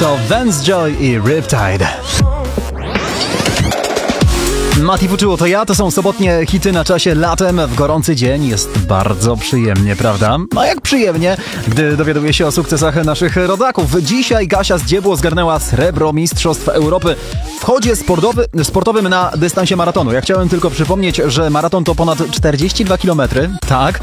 To Vance Joy i Riptide. Mati Fuczuło to ja, to są sobotnie hity na czasie latem w gorący dzień. Jest bardzo przyjemnie, prawda? A jak przyjemnie, gdy dowiaduje się o sukcesach naszych rodaków. Dzisiaj Kasia z Dziebło zgarnęła srebro Mistrzostw Europy w chodzie sportowym na dystansie maratonu. Ja chciałem tylko przypomnieć, że maraton to ponad 42 km, tak,